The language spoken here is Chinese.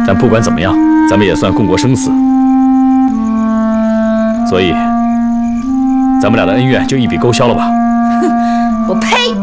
但不管怎么样，咱们也算共过生死，所以咱们俩的恩怨就一笔勾销了吧。 我呸！